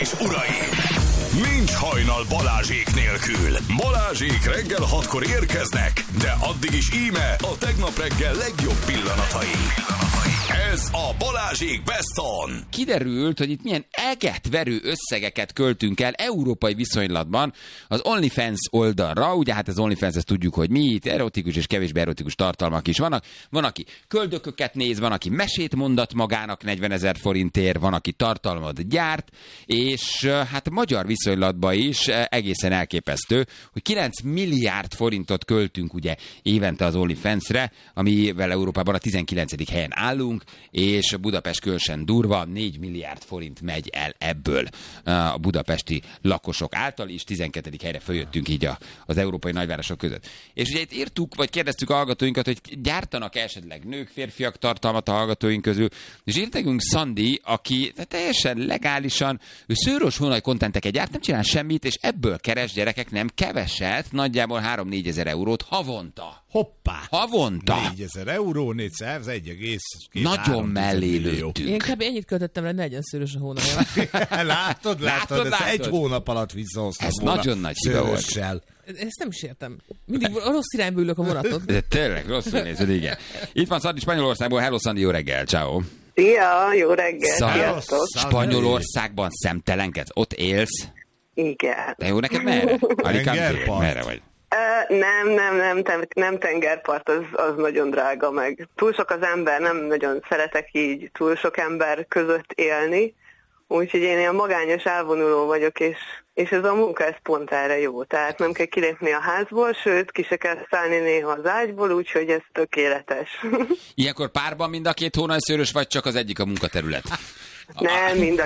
és uraim! Nincs hajnal Balázsék nélkül. Balázsék reggel 6-kor érkeznek, de addig is íme a tegnap reggel legjobb pillanatai. Ez a Balázsék Best On. Kiderült, hogy itt milyen egetverő összegeket költünk el európai viszonylatban az OnlyFans oldalra. Ugye hát az OnlyFans, ezt tudjuk, hogy mi itt erotikus és kevésbé erotikus tartalmak is vannak. Van, aki köldököket néz, van, aki mesét mondat magának 40 000 forintért, van, aki tartalmat gyárt, és hát magyar viszonylatban is egészen elképesztő, hogy 9 milliárd forintot költünk ugye évente az OnlyFansre, amivel Európában a 19. helyen állunk, és Budapest különösen durva, 4 milliárd forint megy el ebből a budapesti lakosok által, és 12. helyre följöttünk így az európai nagyvárosok között. És ugye itt írtuk, vagy kérdeztük a hallgatóinkat, hogy gyártanak esetleg nők, férfiak tartalmat a hallgatóink közül, és írt nekünk Szandi, aki teljesen legálisan, ő szőrös vonal kontenteket gyárt, nem csinál semmit, és ebből keres, gyerekek, nem keveset, nagyjából 3-4 ezer eurót havonta. Hoppá! Havonta! 4 000 euró, 400, 1,2 nagyon mellé lőttünk. Én kb. Ennyit költöttem le, 40 szőrös a hónapja. Látod, ezt egy hónap alatt visszahoztam. Ez nagyon nagy hiba volt. Ezt nem is értem. Mindig rossz irányba ülök a vonatot. De tényleg, rosszul nézed, igen. Itt van Szandi Spanyolországból. Hello, Szandi, jó reggel, ciao. Szia, jó reggel. Sziasztok. Spanyolországban szemtelenkedsz? Ott élsz? Igen. De jó, neked merre? Alicante, merre vagy? Nem tengerpart, az nagyon drága meg. Túl sok az ember, nem nagyon szeretek így túl sok ember között élni, úgyhogy én ilyen magányos elvonuló vagyok, és ez a munka, ez pont erre jó. Tehát nem kell kilépni a házból, sőt, ki se kell szállni néha az ágyból, úgyhogy ez tökéletes. Ilyenkor párban mind a két hónajszőrös, vagy csak az egyik a munkaterület? Nem, mind a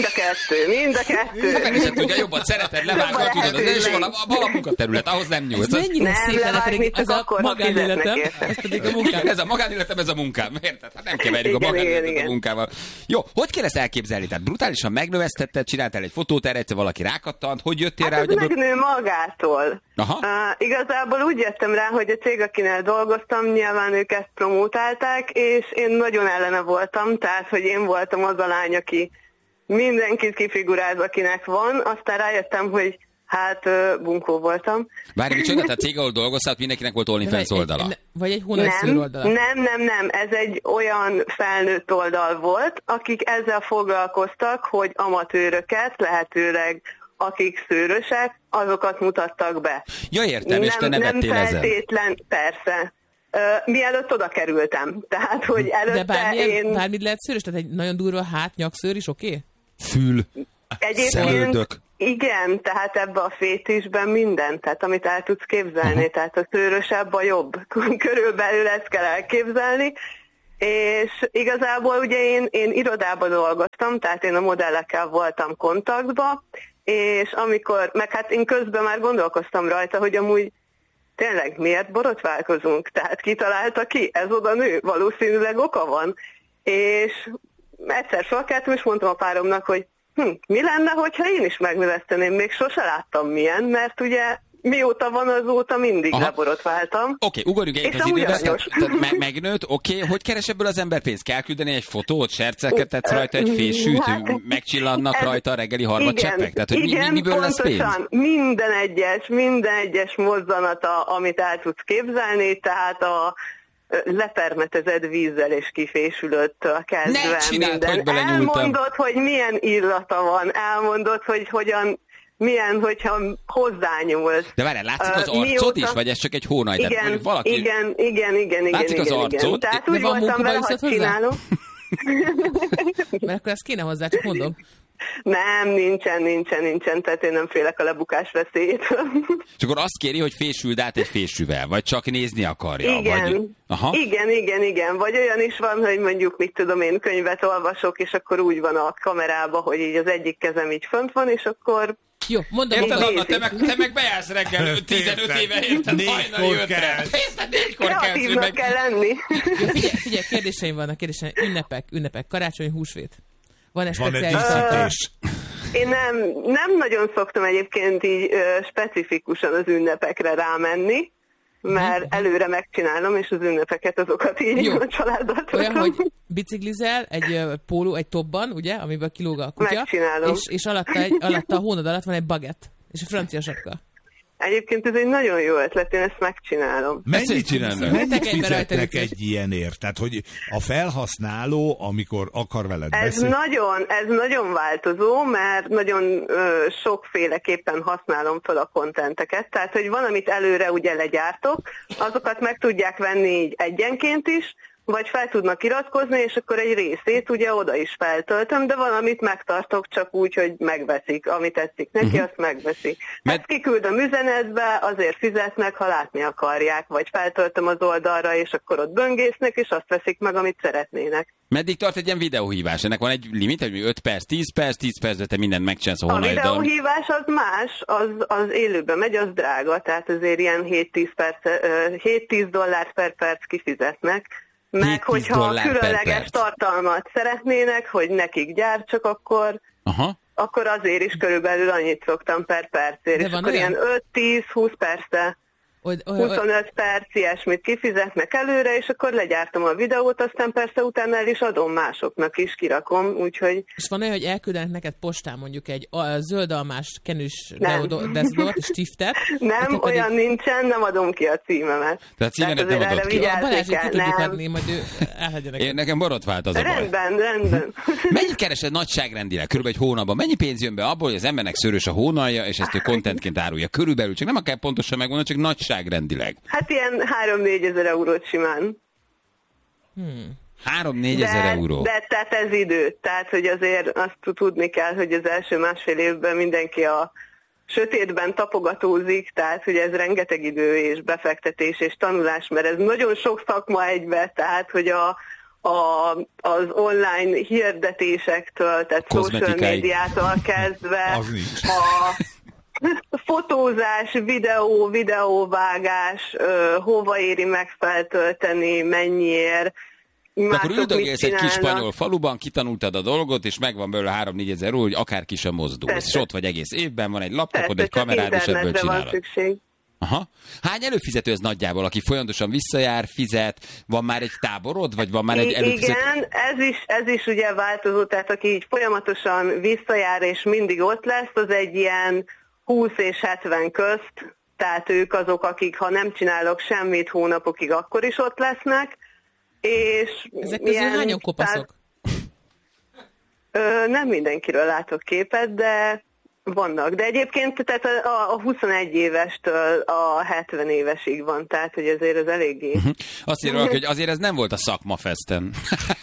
kettő. Meg is tudja, jobban szereted, levágod, tudod, és van a munkaterület, ahhoz nem nyúlsz. Ez mennyire szép lenne, ez a magánéletem, ez pedig a munkám. Ez a magánéletem, ez a munkám, érted? Hát nem keverjük a magánéletet a munkával. Jó, hogy kell ezt elképzelni? Tehát brutálisan megnövesztetted, csináltál egy fotót, erre egyszer valaki rákattant, hogy jöttél rá? Hát ez megnő magától. Igazából úgy jöttem rá, hogy a cég, akinél dolgoztam, nyilván ők ezt promótálták, és én nagyon ellene voltam, tehát, hogy én voltam az a lány, aki mindenkit kifiguráz, akinek van, aztán rájöttem, hogy hát bunkó voltam. Várj, micsoda, tehát cég, ahol dolgoztál, mindenkinek volt OnlyFans oldala? Vagy egy hónapszőr oldala? Nem. Ez egy olyan felnőtt oldal volt, akik ezzel foglalkoztak, hogy amatőröket, lehetőleg akik szőrösek, azokat mutattak be. Ja, értem, és te nevettél ezen. Nem feltétlen, persze. Mielőtt oda kerültem. Tehát, hogy előtte de bármit lehet szőrös? Tehát egy nagyon durva nyakszőr is oké? Fül, szemöldök. Igen, tehát ebbe a fétisben minden, tehát amit el tudsz képzelni, tehát a szőrösebb a jobb. Körülbelül ezt kell elképzelni, és igazából ugye én irodában dolgoztam, tehát én a modellekkel voltam kontaktban, és amikor, meg hát én közben már gondolkoztam rajta, hogy amúgy tényleg miért borotválkozunk? Tehát kitalálta ki? Ez oda nő? Valószínűleg oka van. És egyszer felkeltem, és mondtam a páromnak, hogy mi lenne, hogyha én is megnöveszteném? Még sose láttam milyen, mert ugye mióta van, azóta mindig leborotváltam. Oké, ugorjunk egyet az időbe, tehát megnőtt, oké, hogy keres ebből az ember pénzt? Kell küldeni egy fotót, serceket tetsz rajta, egy fésűt, megcsillannak rajta a reggeli harmadcseppek? Tehát, hogy miből lesz pénz? Minden egyes mozzanata, amit el tudsz képzelni, tehát a lepermetezett vízzel és kifésülöttől kezdve minden. Elmondod, hogy milyen illata van, elmondod, hogy hogyan milyen, hogyha hozzányúlsz. De várjál, látszik az arcod is, vagy ez csak egy hónaj? Igen, valaki... igen. Látszik az arcod? Tehát úgy voltam vele, hogy csinálom. Mert akkor ezt kéne hozzá, csak mondom. Nem, nincsen, tehát én nem félek a lebukás veszélyétől. És akkor azt kéri, hogy fésüld át egy fésűvel, vagy csak nézni akarja? Igen. Vagy... Igen. Vagy olyan is van, hogy mondjuk, mit tudom én, könyvet olvasok, és akkor úgy van a kamerában, hogy így az egyik kezem így fönt van, és jó, mondom. Érted, Anna, te meg bejársz reggel 15 éve, érted? Hajnali 5-re. Kreatívnak kell lenni. Figyelj, kérdéseim vannak, ünnepek, karácsony, húsvét. Van egy díszítés? Én nem nagyon szoktam egyébként így specifikusan az ünnepekre rámenni, mert előre megcsinálom, és az ünnepeket azokat így a családdal töltöm. Olyan, hogy biciklizel egy póló, egy topban, ugye, amiből kilóg a kutya. Megcsinálom. És alatta a hónad alatt van egy bagett, és a francia sapka. Egyébként ez egy nagyon jó ötlet, én ezt megcsinálom. Mennyit fizetnek egy ilyenért? Tehát, hogy a felhasználó, amikor akar veled beszélni... Ez nagyon változó, mert nagyon sokféleképpen használom fel a kontenteket. Tehát, hogy van, amit előre ugye legyártok, azokat meg tudják venni így egyenként is, vagy fel tudnak iratkozni, és akkor egy részét ugye oda is feltöltöm, de valamit megtartok csak úgy, hogy megveszik. Amit tetszik neki, azt megveszik. Ezt kiküldöm üzenetbe, azért fizetnek, ha látni akarják, vagy feltöltöm az oldalra, és akkor ott böngésznek, és azt veszik meg, amit szeretnének. Meddig tart egy ilyen videóhívás? Ennek van egy limit, hogy 5 perc, 10 perc, de mindent megcsinálsz a A videóhívás az más, az élőben megy, az drága, tehát azért ilyen $7-10 per perc kifizetnek. Meg hogyha különleges tartalmat szeretnének, hogy nekik gyártsak, akkor azért is körülbelül annyit szoktam per percért. És akkor ilyen 5-10-20 percre, 25 perc ilyesmit kifizetnek előre, és akkor legyártom a videót, aztán persze utána el is adom másoknak is, kirakom, úgyhogy... És van olyan, hogy elküldenek neked postán mondjuk egy zöldalmás kenűs deodort, stiftet? Nem, olyan nincsen, nem adom ki a címemet. Tehát címemet nem adod ki. Balázsik ki tudjuk adni, majd ő elhagyja neked. Nekem borotvált az a baj. Rendben. Mennyit keresed nagyságrendileg? Körülbelül egy hónapban. Mennyi pénz jön be abból, hogy az embernek szőrös a hónalja, és ezt ő contentként árulja? Körülbelül, csak nem akár pontosan megmondani, csak nagyságrendileg. Hát ilyen 3-4 ezer eurót simán. 3-4 ezer euró. De tehát ez idő. Tehát, hogy azért azt tudni kell, hogy az első másfél évben mindenki a sötétben tapogatózik, tehát, hogy ez rengeteg idő és befektetés és tanulás, mert ez nagyon sok szakma egybe, tehát, hogy az online hirdetésektől, tehát social médiától kezdve a fotózás, videóvágás, hova éri meg feltölteni, mennyiért. De akkor üldögélsz egy kis spanyol faluban, kitanultad a dolgot, és megvan belőle 3-4 ezer euró, hogy akárki sem mozdulsz. És ott vagy egész évben, van egy laptopod, egy kamerád, és ebből csinálod. Aha. Hány előfizető ez nagyjából, aki folyamatosan visszajár, fizet? Van már egy táborod, vagy van már egy előfizető? Igen, ez is ugye változó, tehát aki így folyamatosan visszajár, és mindig ott lesz, az egy ilyen 20 és 70 közt, tehát ők azok, akik ha nem csinálok semmit hónapokig, akkor is ott lesznek. És ezek közül hányan kopaszok? Nem mindenkiről látok képet, de vannak. De egyébként tehát a 21 évestől a 70 évesig van, tehát hogy azért ez eléggé. Azt írják, hogy azért ez nem volt a szakmafesten.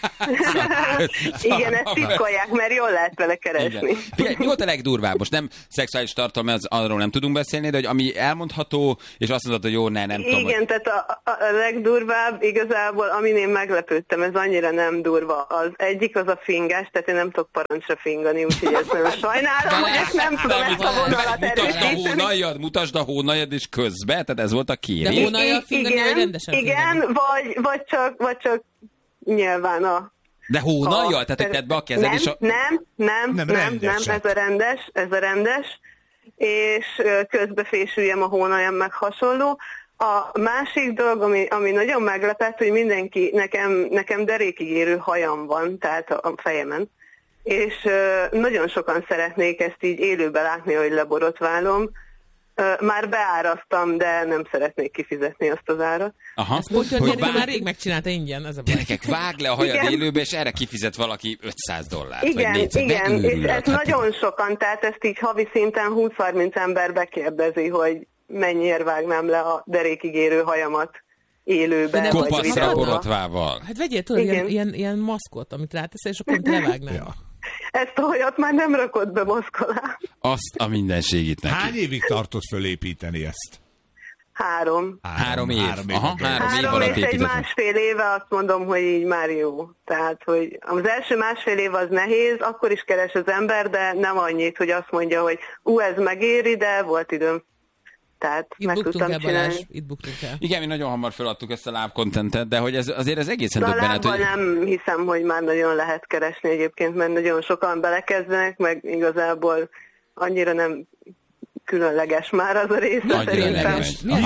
Igen, ezt titkolják, mert jól lehet vele keresni. Figyelj, mi volt a legdurvább? Most nem szexuális tartalma, arról nem tudunk beszélni, de hogy ami elmondható, és azt mondod, hogy jó, nem tudom. Igen, tehát a legdurvább igazából, amin én meglepődtem, ez annyira nem durva. Az egyik az a fingás, tehát én nem tudok parancsra fingani, úgyhogy ezt nagyon sajnálom, hogy ezt nem tudom ezt a vonalat erősíteni. Mutasd a hónaljad és közbe, tehát ez volt a kérés. De hónaljad fingani, vagy rendesen igen, vagy csak nyilván a... De hónaljal? Tehát, hogy tedd be a kezed és a... Nem, ez a rendes, és közbe fésüljem a hónaljam, meg hasonló. A másik dolog, ami nagyon meglepett, hogy mindenki, nekem derékig érő hajam van, tehát a fejemen, és nagyon sokan szeretnék ezt így élőben látni, hogy leborotválom. Már beáraztam, de nem szeretnék kifizetni azt az árat. Aha. Ezt hogy már rég megcsinálta ingyen, ez a baj. Gyerekek, vág le a hajad élőbe, és erre kifizet valaki $500. Igen, és ezt nagyon sokan, tehát ezt így havi szinten 20-30 ember bekérdezi, hogy mennyiért vágnám le a derékig érő hajamat élőben. Kopaszra borotvával. Hát vegyél tudod, ilyen maszkot, amit ráteszel, és akkor levágnál. Ja. Ezt a hajat már nem rakott be maszk alá. Azt a mindenségit neki. Hány évig tartott fölépíteni ezt? 3. 3 év. Aha, 3 év alatt és egy másfél éve azt mondom, hogy így már jó. Tehát, hogy az első másfél év az nehéz, akkor is keres az ember, de nem annyit, hogy azt mondja, hogy ez megéri, de volt időm. Tehát itt meg tudtam csinálni. Itt buktunk el. Igen, mi nagyon hamar feladtuk ezt a lábkontentet, de hogy azért ez egészen döbbenet, hogy... nem hiszem, hogy már nagyon lehet keresni egyébként, mert nagyon sokan belekezdenek, meg igazából annyira nem különleges már az a része szerintem.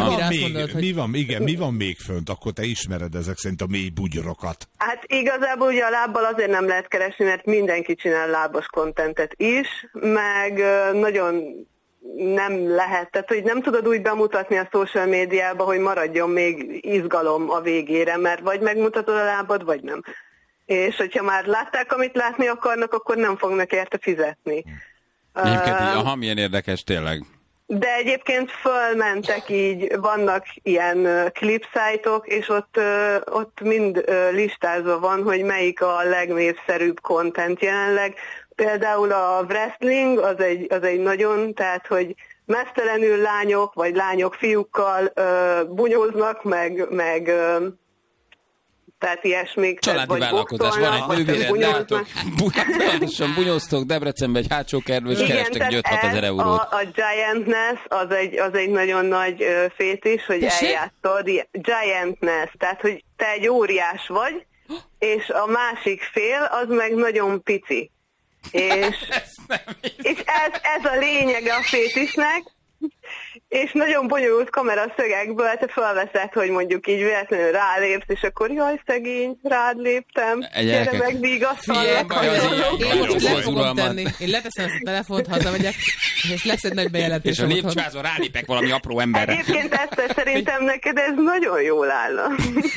Mi van még fönt? Akkor te ismered ezek szerint a mély bugyrorokat. Hát igazából ugye a lábbal azért nem lehet keresni, mert mindenki csinál lábas kontentet is, meg nagyon nem lehet, tehát hogy nem tudod úgy bemutatni a social médiába, hogy maradjon még izgalom a végére, mert vagy megmutatod a lábad, vagy nem. És hogyha már látták, amit látni akarnak, akkor nem fognak érte fizetni. Egyébként, milyen érdekes tényleg. De egyébként fölmentek így, vannak ilyen klipszájtok, és ott mind listázva van, hogy melyik a legnépszerűbb content jelenleg. Például a wrestling az egy nagyon, tehát hogy meztelenül lányok, vagy lányok fiúkkal bunyóznak, meg tehát ilyesmik. Családi vállalkozás, van egy nővérem, folyamatosan bunyóztok Debrecenben egy hátsó kertbe, és kerestek 5-6 ezer eurót. A Giantness az egy nagyon nagy fétis, hogy eljátszod. Giantness, tehát hogy te egy óriás vagy, és a másik fél az meg nagyon pici. És ez a lényege a fétisnek, és nagyon bonyolult kameraszögekből te felveszed, hogy mondjuk így véletlenül rálépsz, és akkor jaj, szegény, rád léptem, gyere meg, vigasztalak. Én most le fogom tenni. Én leteszem ezt a telefont, hazamegyek, és lesz egy nagy bejelentés. És a lépcsőházon rálépek valami apró emberre. Egyébként ezt szerintem neked ez nagyon jól állna.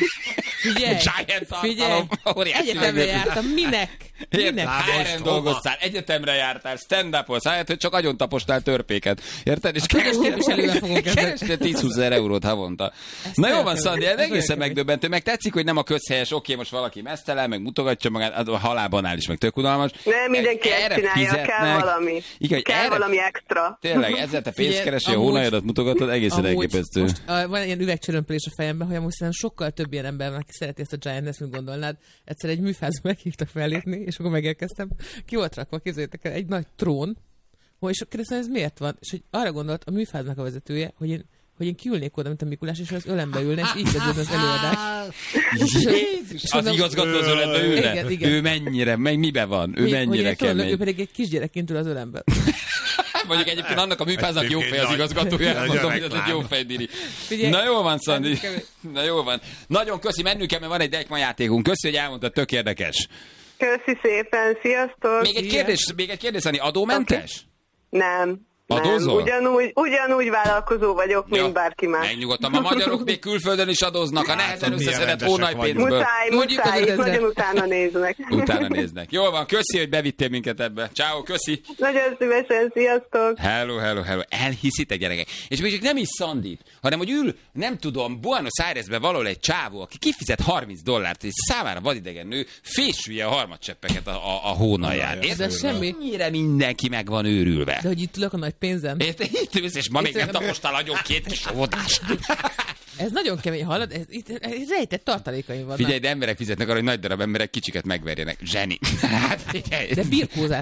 Figyelj, egyetemre jártam, minek? HR-en dolgoztál, egyetemre jártál, stand-upolsz, hogy csak agyon tapostál törpéket. Érted? És kerestél 10-20 ezer eurót havonta. Na jó van, Szandi, ez egészen megdöbbentő. Meg tetszik, hogy nem a közhelyes, oké, most valaki mesztelen, meg mutogatja magát, a halálban áll is, meg tök unalmas. Nem, mindenki ezt csinálja, kell valami. Igen, kell valami extra. Tényleg, ezzel te pénzt keresel, a hónajodat mutogatod, egészen elképesztő. Most van ilyen üvegcsörömpölés a fejemben, hogy amúgy sokkal több ilyen ember, aki szereti ezt a Giant-ness, mint gondolnád. Egyszer egy műfázba meghívtak fellépni, és akkor megérkeztem. Ki volt rakva, képzeljétek el, egy nagy trón, és kérdeztem, ez miért van? És hogy arra gondolt a műfáznak a vezetője, hogy én kiülnék oda, mint a Mikulás, és az ölembe ülne, és így kezdődne az előadás. Jézus! Az igazgató az ölembe ülne? Igen. Ő mennyire, miben van? Ő mennyire kemény? Ő pedig egy kisgyerekként ül az ölembe. Mondjuk egyébként annak a műfáznak jó fej az igazgatója, mondom, hogy ez egy jó fejdiri. Na jól van, Szandi. Na jól van. Nagyon köszi, mennünk kell, mert van egy Deichmann játékunk. Köszi, hogy elmondtad, tök érdekes. Köszi szépen, sziasztok! Még egy kérdés, Szani, adómentes? Nem. Adózol? Ugyanúgy vállalkozó vagyok, mint bárki más. Megnyugodtam, a magyarok még külföldön is adóznak, a nehezen összeszedett hónapénzből. Muszáj, nagyon utána néznek. Utána néznek. Jól van, köszi, hogy bevittél minket ebbe. Ciao, köszi. Nagyon szívesen, sziasztok. Hello. Elhiszitek, gyerekek. És még csak nem is Szandit, hanem hogy ül, nem tudom, Buenos Airesbe valahol egy csávó, aki kifizet $30, és számára vadidegen nő, fésülje a harmadcseppeket a hónalján. Ez semmi. Mennyire mindenki meg van őrülve. De hogy itt ülök a nagy pénzen. Itt ülsz, és ma még nem tapostál agyon 2 kis óvodás. Ez nagyon kemény, hallod? Ez rejtett tartalékaim vannak. Figyelj, de emberek fizetnek arra, hogy nagy darab emberek kicsiket megverjenek. Zseni. De birkózás.